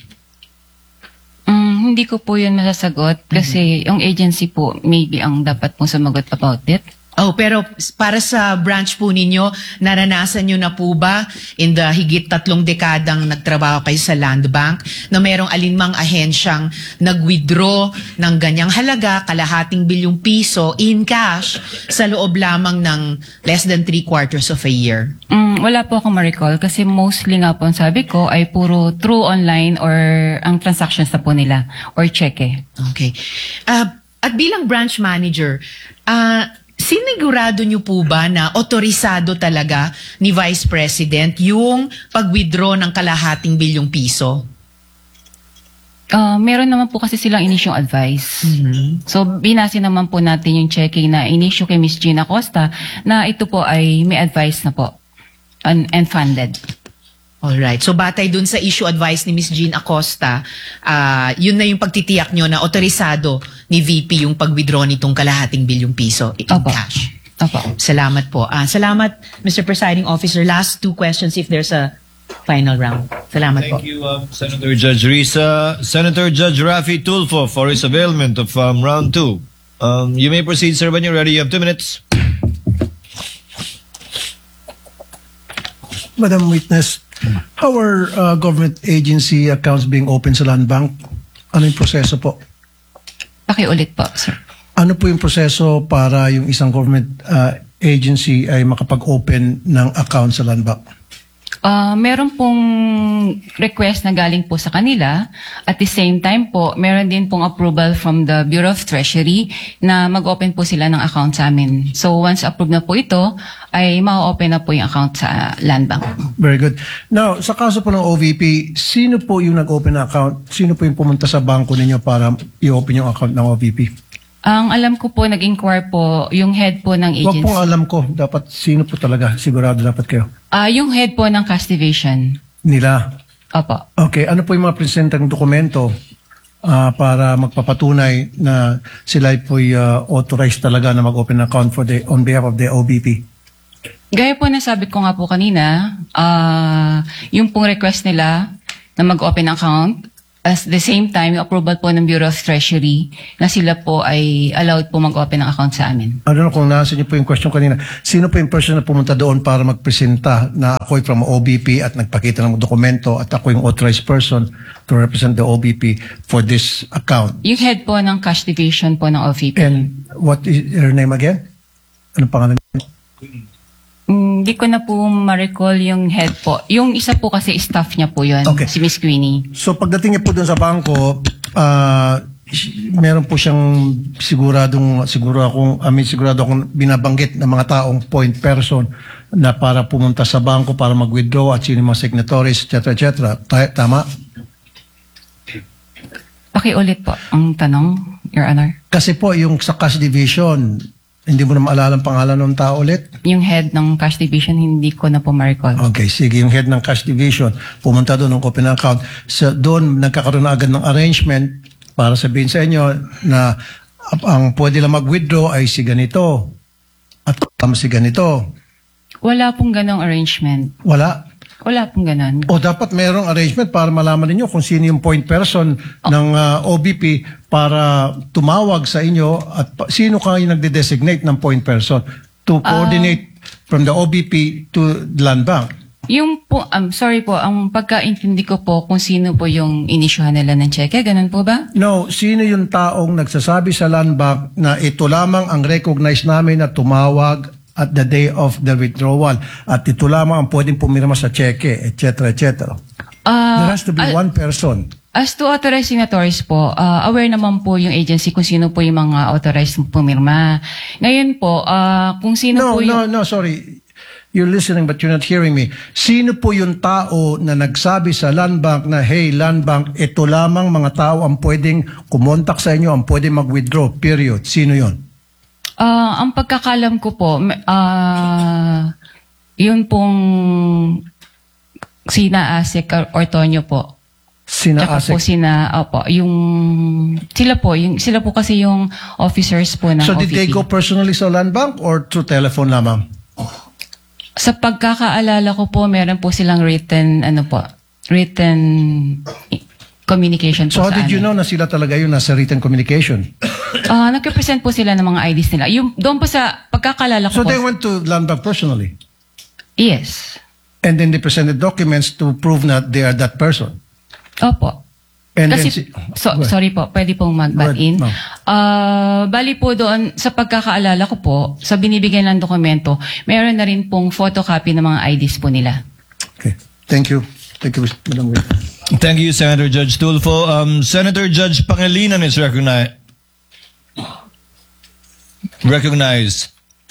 Mm, hindi ko po yun masasagot kasi yung agency po maybe ang dapat pong sumagot about it. Oh, pero para sa branch po ninyo, naranasan nyo na po ba in the higit tatlong dekadang nagtrabaho kayo sa Land Bank na merong alinmang ahensyang nag-withdraw ng ganyang halaga, kalahating bilyong piso in cash sa loob lamang ng less than three quarters of a year? Mm, wala po akong ma-recall kasi mostly nga po ang sabi ko ay puro through online or ang transactions na po nila or cheque. Okay. Uh, at bilang branch manager, uh, sinigurado nyo po ba na otorisado talaga ni Vice President yung pag-withdraw ng kalahating bilyong piso? Uh, meron naman po kasi silang inisyong advice. So, binase naman po natin yung checking na inisyo kay Miss Gina Costa na ito po ay may advice na po and, and funded. Alright. So, batay dun sa issue advice ni Miss Jean Acosta, uh, yun na yung pagtitiyak nyo na otorisado ni V P yung pag-withdraw nitong kalahating bilyong piso in Opo. cash. Opo. Salamat po. Ah, salamat, Mister Presiding Officer. Last two questions if there's a final round. Salamat po. Thank you, um, Senator Judge Risa. Senator Judge Rafi Tulfo for his availment of um, round two. Um, you may proceed, sir, when you're ready. You have two minutes. Madam Witness, how are uh, government agency accounts being opened sa Land Bank? Ano yung proseso po? Pakiulit po, sir. Ano po yung proseso para yung isang government uh, agency ay makapag-open ng account sa Land Bank? Uh, meron pong request na galing po sa kanila. At the same time po, meron din pong approval from the Bureau of Treasury na mag-open po sila ng account sa amin. So once approved na po ito, ay ma-open na po yung account sa Land Bank. Very good. Now, sa kaso po ng O V P, sino po yung nag-open ng account? Sino po yung pumunta sa bangko ninyo para i-open yung account ng O V P? Ang alam ko po, nag-inquire po yung head po ng Huwag agency. pong alam ko. Dapat sino po talaga? Sigurado dapat kayo. Ah, yung head po ng cash division. Nila. Opo. Okay. Ano po yung mga presentang dokumento ah, para magpapatunay na sila po uh, authorized talaga na mag-open account for the, on behalf of the O V P? Gaya po na sabi ko nga po kanina, ah, yung pong request nila, na mag-open account. At the same time, yung approval po ng Bureau of Treasury na sila po ay allowed po mag-open ng account sa amin. I don't know kung nasa niyo po yung question kanina. Sino po yung person na pumunta doon para magpresenta na ako'y from O B P at nagpakita ng dokumento at ako yung authorized person to represent the O B P for this account? Yung head po ng cash division po ng O V P. And what is her name again? Anong pangalan niya? Hindi ko na po ma-recall yung head po. Yung isa po kasi staff niya po yun, Okay. si Miss Queenie. So pagdating niya po doon sa bangko, ah, meron po siyang siguradong, siguro akong, I mean, sigurado akong binabanggit ng mga taong point person na para pumunta sa bangko para mag-withdraw at sino yung mga signatories, et cetera, et cetera. Ta- Tama? Pakiulit po ang tanong, Your Honor. Kasi po yung sa cash division, hindi mo na maalala ang pangalan ng tao ulit? Yung head ng cash division, hindi ko na po ma-recall. Okay, sige. Yung head ng cash division, pumunta doon ng open account. So, doon, nagkakaroon na agad ng arrangement para sabihin sa inyo na ang pwede lang mag-withdraw ay si ganito at tama si ganito. Wala pong ganong arrangement. Wala. Wala pong ganon. O dapat mayroong arrangement para malaman ninyo kung sino yung point person ng uh, O B P para tumawag sa inyo at pa- sino kayo nagde-designate ng point person to coordinate from the O B P to the Land Bank. Yung po, um, sorry po, ang pagkaintindi ko po kung sino po yung inisyuhan nila ng cheque, ganun po ba? No, sino yung taong nagsasabi sa Land Bank na ito lamang ang recognize namin na tumawag at the day of the withdrawal at ito lamang ang pwedeng pumirma sa cheque, et cetera, et cetera. Ah, There has to be ah, one person. As to authorized signatories po, uh, aware naman po yung agency kung sino po yung mga authorized pumirma. Ngayon po, uh, kung sino No, po no, yung... no, sorry. You're listening but you're not hearing me. Sino po yung tao na nagsabi sa Land Bank na, hey, Land Bank, ito lamang mga tao ang pwedeng kumontak sa inyo, ang pwedeng mag-withdraw, period. Sino yon? Ah, ang pagkakalam ko po, me- ah, yun pong sina Asik or Ortonio po. Sina Tsaka po Asik. sina, opo, yung, sila po, yung, sila po kasi yung officers po ng So O V P. did they go personally sa Land Bank or through telephone lamang? Sa pagkakaalala ko po, meron po silang written, ano po, written communication po So how sa did you amin. know na sila talaga yun nasa written communication? Ah, nag-represent po sila ng mga I Ds nila. Yung, doon po sa pagkakaalala ko So po. they went to Land Bank personally? Yes. And then they presented documents to prove that they are that person? Opo. And Kasi, then si- so, Go ahead. sorry po, pwede pong Go mag-butt ahead, in. ma'am. Ah, bali po doon, sa pagkakaalala ko po, sa binibigyan ng dokumento, meron na rin pong photocopy ng mga I Ds po nila. Okay. Thank you. Thank you, Madam Wait. Thank you, Senator Judge Tulfo. Um, Senator Judge Pangilinan is recognized. Recognized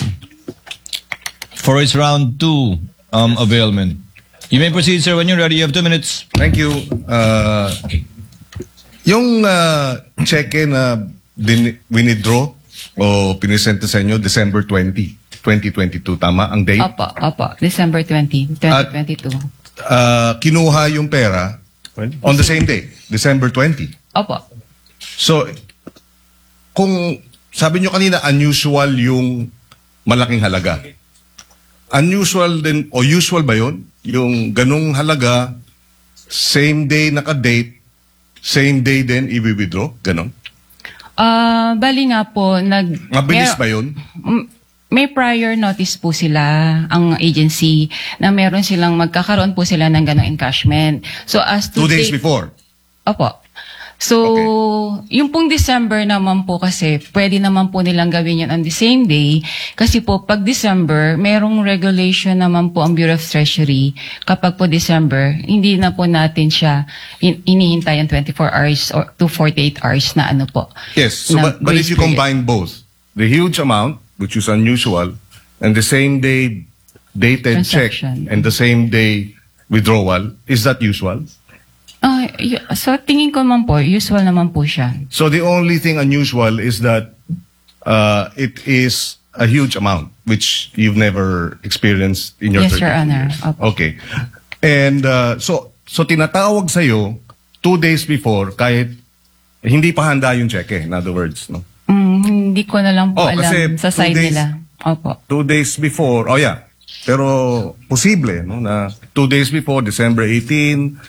for its round two um, availment. You may proceed, sir, when you're ready. You have two minutes. Thank you. Uh, yung uh, cheque na din- winidraw o pinisenta sa inyo December twentieth, twenty twenty-two, tama ang date? Opo, opo, December twentieth, twenty twenty-two. Uh, kinuha yung pera on the same day, December twentieth. Opo. So, kung sabi nyo kanina unusual yung malaking halaga. Unusual din, o usual ba yun? Yung ganung halaga, same day naka-date, same day din i-withdraw? Ganon? Ah, bali nga po, nag... Mabilis mer- ba yun? M- May prior notice po sila, ang agency, na meron silang, magkakaroon po sila ng ganong encashment. So as to Two days date- before? Opo. So, yung pong December naman po kasi, pwede naman po nilang gawin yan on the same day. Kasi po, pag December, merong regulation naman po ang Bureau of Treasury. Kapag po December, hindi na po natin siya in- inihintay ang twenty-four hours or to forty-eight hours na ano po. Yes. So, na but, but if grace you period. combine both, the huge amount, which is unusual, and the same day dated check Transaction. and the same day withdrawal, is that usual? Ah, y- so, tingin ko naman po, usual naman po siya. So the only thing unusual is that uh, it is a huge amount, which you've never experienced in your Yes, Your thirty Honor. years. Opo. Okay. And uh, so so tinatawag sa'yo two days before kahit hindi pa handa yung cheque, in other words, no? Mm, hindi ko na lang po Oh, alam kasi sa two side days- nila. Opo. Two days before, oh yeah. Pero posible, no, na two days before, December eighteenth,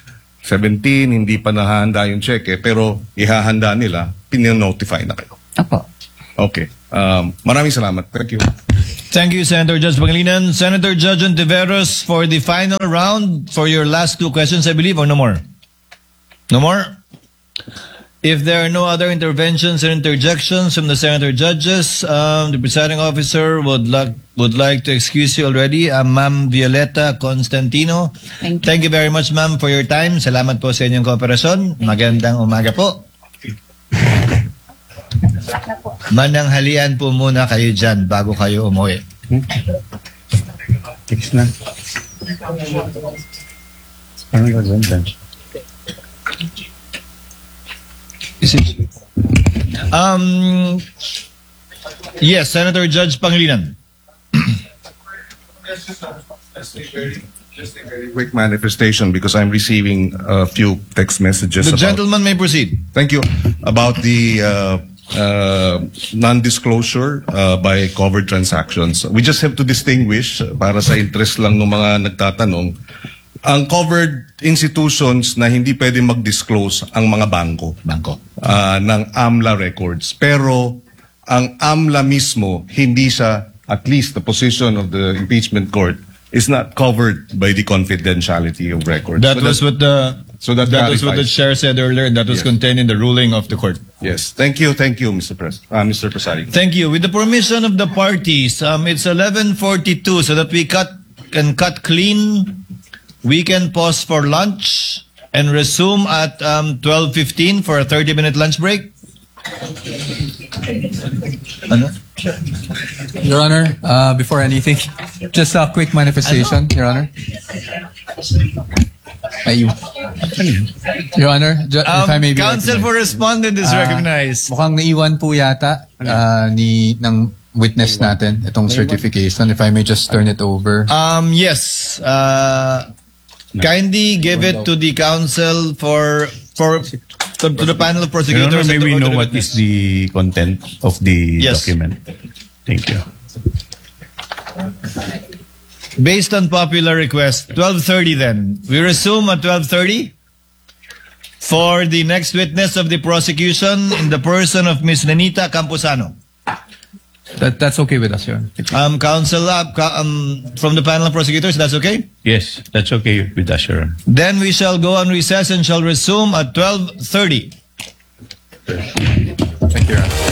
seventeen, hindi pa nahahanda yung cheque, pero ihahanda nila, pininotify na kayo. Opo. Okay. Um, maraming salamat. Thank you. Thank you, Senator Judge Pangilinan. Senator Judge Ontiveros, for the final round, for your last two questions, I believe, or no more? No more? If there are no other interventions or interjections from the Senator Judges, um, the presiding officer would like would like to excuse you already, uh, Ma'am Violeta Constantino. Thank you. Thank you very much, ma'am, for your time. Salamat po sa inyong kooperasyon. Magandang umaga po. Mananghalian po muna kayo dyan bago kayo umuwi. Fix na. Parang gagawin. Um, yes, Senator Judge Pangilinan. Just a very quick manifestation because I'm receiving a few text messages. The about, gentleman may proceed. Thank you. About the uh, uh, non-disclosure uh, by covered transactions. We just have to distinguish, uh, para sa interest lang ng mga nagtatanong, ang covered institutions na hindi pwede mag-disclose ang mga bangko. Bangko. Uh, ng AMLA records. Pero ang AMLA mismo, hindi siya, at least the position of the impeachment court, is not covered by the confidentiality of records. That So was what the so that that was what the clarifies. chair said earlier, and that was Yes. contained in the ruling of the court. Yes. Thank you. Thank you, Mister Pres uh, Mister Presiding. Thank you. With the permission of the parties, um, it's eleven forty-two, so that we cut can cut clean. We can pause for lunch and resume at um, twelve fifteen for a thirty-minute lunch break. Ano? Your Honor, uh, before anything, just a quick manifestation, Your Honor. Ay, Your Honor, ju- if I Um, may be counsel recognized. for respondent is Ah, recognized. Mukhang naiwan po yata uh, ni ng witness natin itong certification. If I may just turn it over. Um, yes. Uh, kindly give it to the counsel for for to, to the panel of Your prosecutors. Honor, may and to- we to know the what witness. is the content of the Yes. document? Thank you. Based on popular request, twelve thirty then. We resume at twelve thirty for the next witness of the prosecution in the person of Miz Nenita Camposano. That, that's okay with us, Your Honor. Um, counsel, uh, ca- um, from the panel of prosecutors, that's okay? Yes, that's okay with us, Your Honor. Then we shall go on recess and shall resume at twelve thirty. Thank you, Your Honor.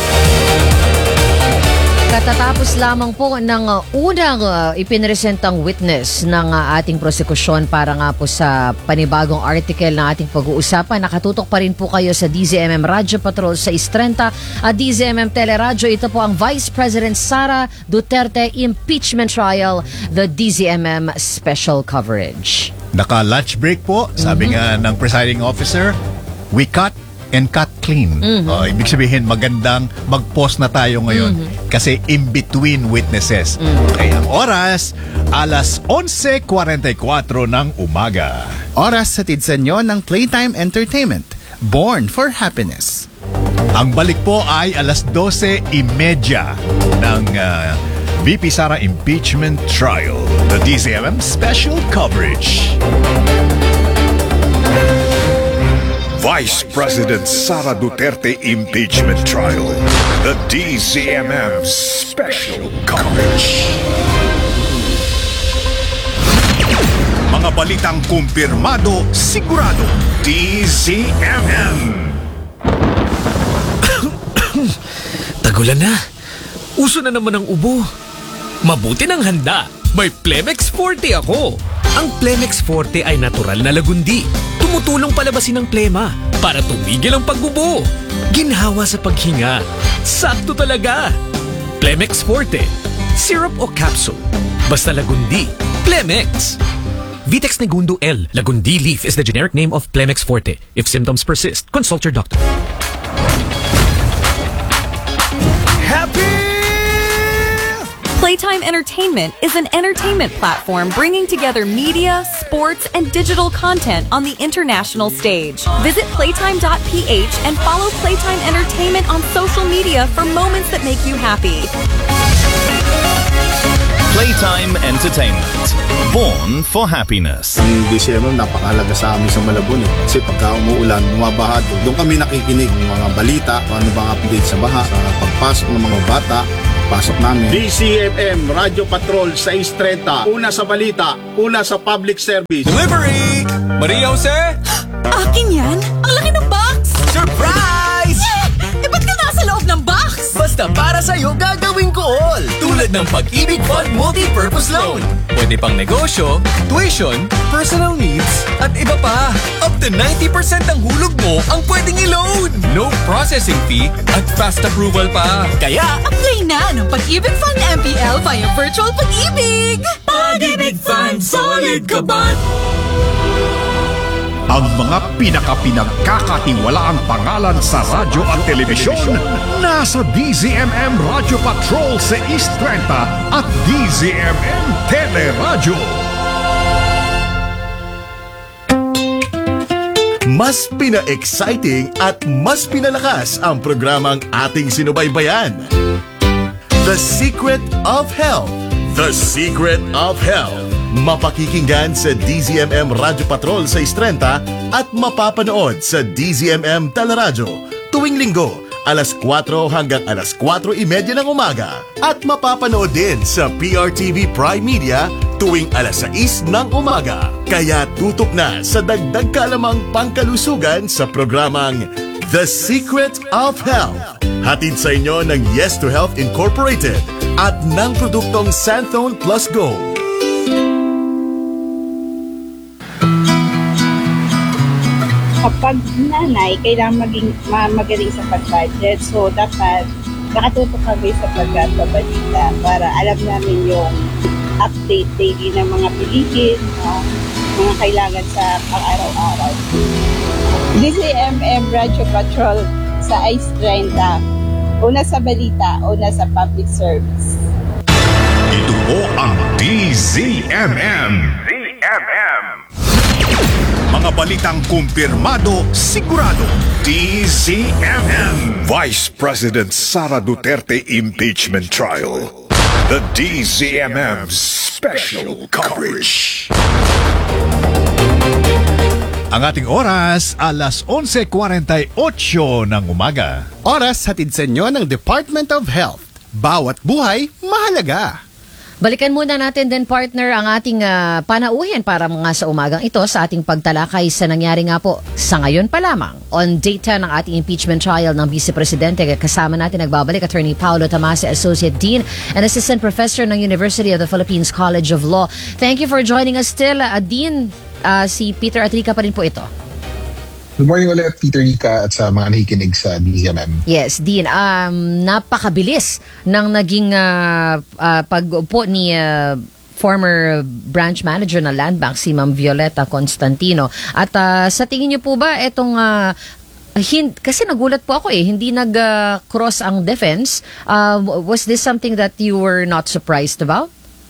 Katatapos lamang po ng uh, unang uh, ipinresentang witness ng uh, ating prosekusyon para nga po sa panibagong article na ating pag-uusapan. Nakatutok pa rin po kayo sa D Z M M Radyo Patrol sa Istrenta at D Z M M Teleradyo. Ito po ang Vice President Sara Duterte Impeachment Trial, the D Z M M Special Coverage. Naka-lunch break po, sabi nga ng presiding officer, we cut and cut clean. Mhm. Oh, ibig sabihin, magandang mag-pause na tayo ngayon kasi in-between witnesses. Kaya ang oras, alas onse kuwarenta y kuwatro ng umaga. Oras sa sa inyo ng Playtime Entertainment. Born for Happiness. Ang balik po ay alas dose imedya ng uh, V P Sara Impeachment Trial, the D Z M M Special Coverage. Vice President Sara Duterte Impeachment Trial, the D Z M M Special Coverage. Mga balitang kumpirmado, sigurado, D Z M M. Tagulan na. Uso na naman ang ubo. Mabuti ng handa. May Plemex Forte ako. Ang Plemex Forte ay natural na lagundi. Tumutulong palabasin ang plema para tumigil ang pagbubo. Ginhawa sa paghinga. Sakto talaga. Plemex Forte. Syrup o capsule. Basta lagundi. Plemex. Vitex Negundo L. Lagundi leaf is the generic name of Plemex Forte. If symptoms persist, consult your doctor. Playtime Entertainment is an entertainment platform bringing together media, sports, and digital content on the international stage. Visit playtime dot p h and follow Playtime Entertainment on social media for moments that make you happy. Playtime Entertainment. Born for happiness. Ang D C M M napakahalaga sa amin sa Malabon eh. Kasi pagka umuulan, bumabaha doon. Doon kami nakikinig ng mga balita, ano bang update sa baha, sa pagpasok ng mga bata, pasok namin. D C M M Radio Patrol six thirty. Una sa balita, una sa public service. Delivery! Maria Jose? Akin yan? Ang laki ng box! Surprise! Eh, ba't ka nasa loob ng box? Basta para sa'yo gagawin ko all. Tulad ng Pag-ibig Fund Multi-Purpose Loan. Pwede pang negosyo, tuition, personal needs, at iba pa. Up to ninety percent ng hulog mo ang pwedeng i-loan. No processing fee at fast approval pa. Kaya, Apply na ng Pag-ibig Fund M P L via Virtual Pag-ibig! Pag-ibig Fund, solid ka ba? Ang mga pinaka-pinagkakatiwalaang pangalan sa radyo at telebisyon nasa D Z M M Radio Patrol sa East thirty at D Z M M Teleradyo. Mas pina-exciting at mas pinalakas ang programang ating sinubaybayan. The Secret of Health. The Secret of Health. Mapakikinggan sa D Z M M Radio Patrol sa East thirty at mapapanood sa D Z M M Teleradyo tuwing linggo alas kwatro hanggang alas kwatro trenta ng umaga at mapapanood din sa P R T V Prime Media tuwing alas sais ng umaga. Kaya tutok na sa dagdag kalamang pangkalusugan sa programang The Secret of Health. Hatid sa inyo ng Yes to Health Incorporated at ng produktong Santhone Plus Go. Kapag nanay, kailangan maging ma- magaling sa pag-budget. So, dapat nakatutok kami sa pagkabalita para alam namin yung update daily ng mga bilihin, uh, mga kailangan sa pang-araw-araw. D C M M Radio Patrol sa Ice thirty. Una sa balita, una sa public service. Ito po ang D Z M M. D Z M M. Mga balitang kumpirmado, sigurado. D Z M M. Vice President Sara Duterte impeachment trial. The D Z M M special coverage. Ang ating oras, alas onse kwarenta-otso ng umaga. Oras hatid sa inyo ng Department of Health. Bawat buhay, mahalaga. Balikan muna natin din, partner, ang ating uh, panauhin para mga sa umagang ito sa ating pagtalakay sa nangyari nga po sa ngayon pa lamang. On day ten ng ating impeachment trial ng Vice Presidente, kasama natin nagbabalik Attorney Paulo Tamase, Associate Dean and Assistant Professor ng University of the Philippines College of Law. Thank you for joining us still. Uh, Dean, uh, si Peter Atrica pa rin po ito. Good morning ulit, Peter Rica, at sa mga nakikinig sa D Z M M. Yes, Dean, um, napakabilis ng naging uh, uh, pag-upo ni uh, former branch manager ng Land Bank, si Ma'am Violeta Constantino. At uh, sa tingin niyo po ba itong uh, hin- kasi nagulat po ako eh, hindi nag-cross uh, ang defense. Uh, was this something that you were not surprised about?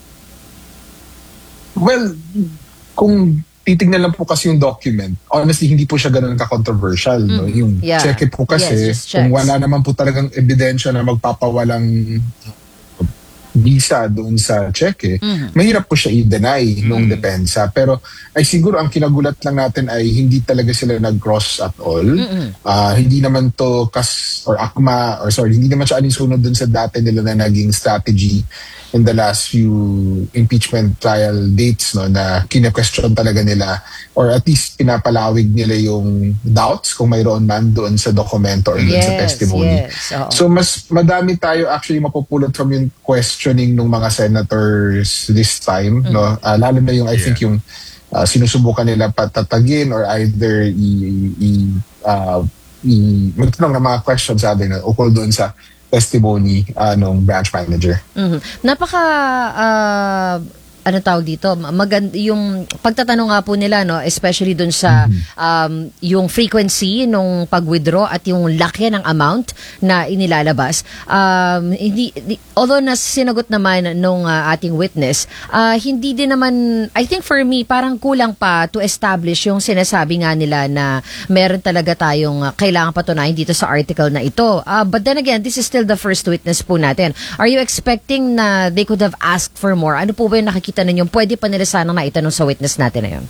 Well, kung titignan lang po kasi yung document, honestly, hindi po siya ganun ka-controversial. Mm. No? Yung Yeah. check po kasi, Yes, just kung checks. wala naman po talagang ebidensya na magpapawalang visa doon sa cheque, Mhm. mahirap po siya i-deny nung depensa. Pero ay siguro ang kinagulat lang natin ay hindi talaga sila nag-cross at all. Mm-mm. Ah, hindi naman to kas or akma or sorry, hindi naman siya alinsunod dun sa dati nila na naging strategy in the last few impeachment trial dates, no, na kine-question talaga nila or at least pinapalawig nila yung doubts kung mayroon man doon sa dokumento or doon sa Yes, testimony. yes, oo. So mas madami tayo actually mapupulot from yung questioning ng mga senators this time, no. Ah, lalo na yung I think yung ah, sinusubukan nila patatagin or either i i uh, i magtanong ng mga questions sabi na ukol doon sa testimony uh, ng branch manager. Mhm. Napaka uh, ano tawag dito, magand yung pagtatanong nga po nila, no, especially dun sa um, yung frequency nung pag-withdraw at yung laki ng amount na inilalabas. Um, hindi, di, although nas sinagot naman nung uh, ating witness, uh, hindi din naman, I think for me, parang kulang pa to establish yung sinasabi nga nila na meron talaga tayong uh, kailangan patunayan dito sa article na ito. Uh, but then again, this is still the first witness po natin. Are you expecting na they could have asked for more? Ano po ba yung nakikita ninyo? Pwede pa nila sanang naitanong sa witness natin na yun?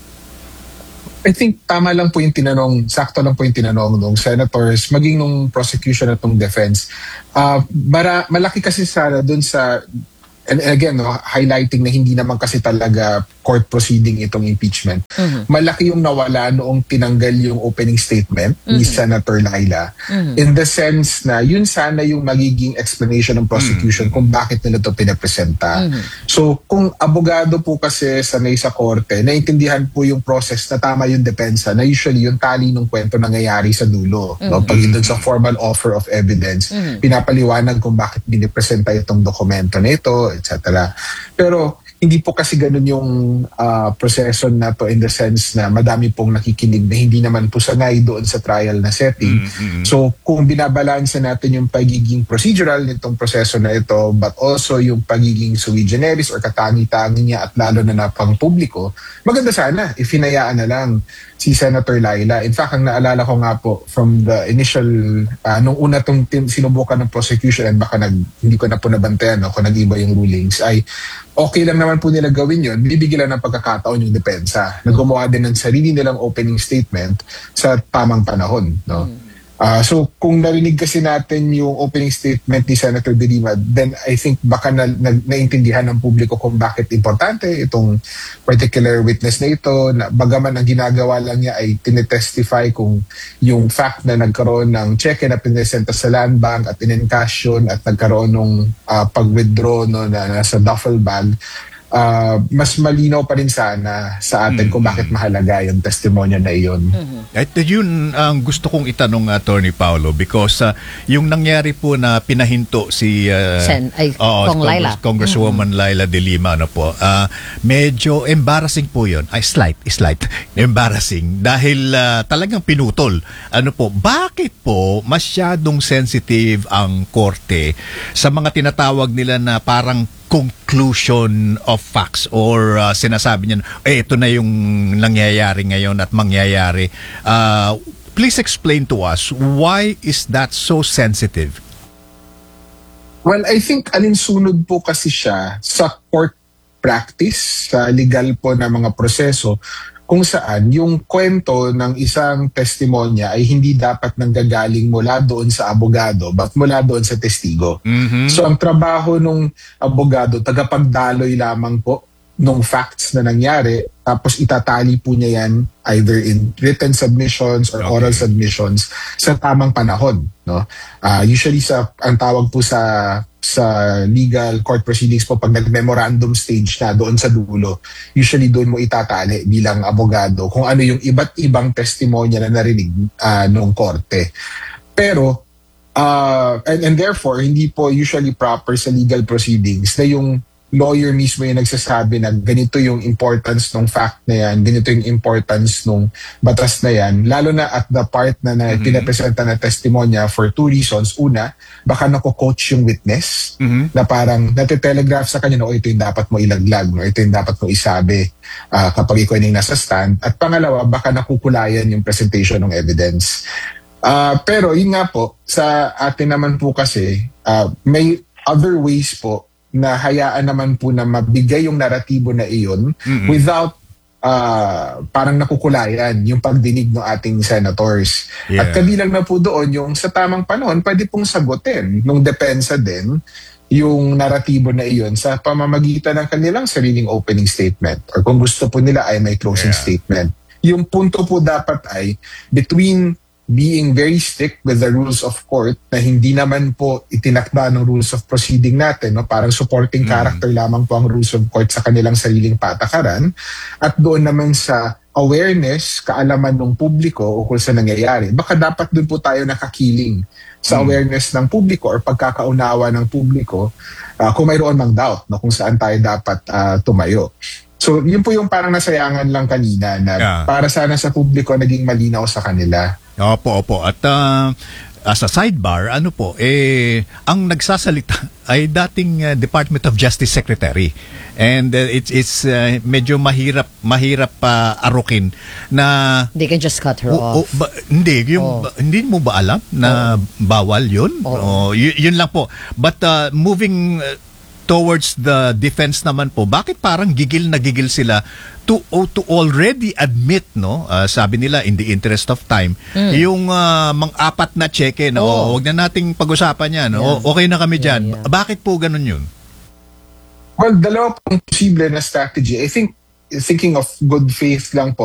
I think tama lang po yung tinanong, sakto lang po yung tinanong ng senators, maging nung prosecution at nung defense. Uh, mara, malaki kasi sana dun sa, and again, no, highlighting na hindi naman kasi talaga court proceeding itong impeachment. Mm-hmm. Malaki yung nawala noong tinanggal yung opening statement mm-hmm. ni Senator Laila. Mm-hmm. In the sense na yun sana yung magiging explanation ng prosecution mm-hmm. kung bakit nila ito pinapresenta. Mm-hmm. So kung abogado po kasi sanay sa korte, naintindihan po yung process na tama yung depensa na usually yung tali ng kwento nangyayari sa dulo. Mm-hmm. No? Pag yun sa formal offer of evidence, mm-hmm. pinapaliwanag kung bakit binipresenta itong dokumento na ito, et cetera. Pero hindi po kasi ganun yung uh, proseso na to in the sense na madami pong nakikinig na hindi naman po sanay doon sa trial na setting. Mm-hmm. So kung binabalansa natin yung pagiging procedural nitong proseso na ito but also yung pagiging sui generis or katangi-tangi niya at lalo na na pang publiko, maganda sana if hinayaan na lang si Senator Laila. In fact, ang naalala ko nga po from the initial, uh, nung una itong sinubukan ng prosecution and baka nag, hindi ko na po nabantayan no, kung nag-iba yung rulings, ay okay lang naman po nila gawin yun, bibigyan lang ng pagkakataon yung depensa na gumawa din ng sarili nilang opening statement sa tamang panahon. No? Mm. Uh, so kung narinig kasi natin yung opening statement ni Senator De Lima, then I think baka na, na, naintindihan ng publiko kung bakit importante itong particular witness na ito, na bagaman ang ginagawa lang niya ay tinetestify kung yung fact na nagkaroon ng cheque na pinesenta sa land bank at in-encash yun at nagkaroon ng uh, pag-withdraw no, na nasa duffel bag. Uh, mas malinaw pa rin sana sa atin mm-hmm. kung bakit mahalaga yung testimonya na iyon. Mm-hmm. At yun ang gusto kong itanong, Attorney Paulo, because uh, yung nangyari po na pinahinto si uh, Sen, ay, oh, Kong Laila. Congresswoman mm-hmm. Laila De Lima, ano po, uh, medyo embarrassing po yun. Ay, slight, slight. Embarrassing. Dahil uh, talagang pinutol. Ano po, bakit po masyadong sensitive ang korte sa mga tinatawag nila na parang conclusion of facts or uh, sinasabi niya, eh, ito na yung nangyayari ngayon at mangyayari. Uh, please explain to us, why is that so sensitive? Well, I think alinsunod po kasi siya sa court practice, sa legal po na mga proseso, kung saan yung kwento ng isang testimonya ay hindi dapat nanggagaling mula doon sa abogado but mula doon sa testigo. Mm-hmm. So ang trabaho ng abogado, tagapagdaloy lamang po nung facts na nangyari, tapos itatali po niya yan either in written submissions or okay. oral submissions sa tamang panahon. No? Uh, usually sa ang tawag po sa sa legal court proceedings po pag nag-memorandum stage na doon sa dulo, usually doon mo itatali bilang abogado kung ano yung iba't ibang testimonya na narinig uh, noong korte. Pero, uh, and, and therefore, hindi po usually proper sa legal proceedings na yung lawyer mismo yung nagsasabi na ganito yung importance ng fact na yan, ganito yung importance ng batas na yan, lalo na at the part na, na mm-hmm. pinapresenta na testimonya for two reasons. Una, baka nako-coach yung witness mm-hmm. na parang natitelegraph sa kanya na, oh, ito yung dapat mo ilaglag, no? Ito yung dapat mo isabi uh, kapag ikaw yung nasa stand. At pangalawa, baka nakukulayan yung presentation ng evidence. Uh, pero yun nga po, sa atin naman po kasi, uh, may other ways po na hayaan naman po na mabigay yung naratibo na iyon mm-hmm. without uh, parang nakukulayan yung pagdinig ng ating senators. Yeah. At kabilang na po doon yung sa tamang panahon, pwede pong sagutin nung depensa din yung naratibo na iyon sa pamamagitan ng kanilang sariling opening statement or kung gusto po nila ay may closing yeah. statement. Yung punto po dapat ay between being very strict with the rules of court na hindi naman po itinakda ng rules of proceeding natin, no? Parang supporting mm. character lamang po ang rules of court sa kanilang sariling patakaran, at doon naman sa awareness, kaalaman ng publiko ukol sa nangyayari. Baka dapat dun po tayo nakakiling sa awareness ng publiko or pagkakaunawa ng publiko uh, kung mayroon mang doubt no, kung saan tayo dapat uh, tumayo. So, yun po yung parang nasayangan lang kanina na Yeah. para sana sa publiko naging malinaw sa kanila. Opo, opo. At uh, as a sidebar, ano po, eh, ang nagsasalita ay dating uh, Department of Justice Secretary. And uh, it's, it's uh, medyo mahirap, mahirap pa arukin na... They can just cut her O- off. o- ba- hindi, yung, Oh. ba- hindi mo ba alam na bawal yun? Oo. O, y- yun lang po. But uh, moving uh, towards the defense naman po, bakit parang gigil na gigil sila to o to already admit, no, uh, sabi nila in the interest of time, Mm. yung uh, mang-apat na cheque, no, Oo. wag na nating pag-usapan yan, no? Yeah. Okay na kami Yeah, dyan. yeah. Bakit po ganun yun? Well, dalawa pong posible na strategy. I think, thinking of good faith lang po,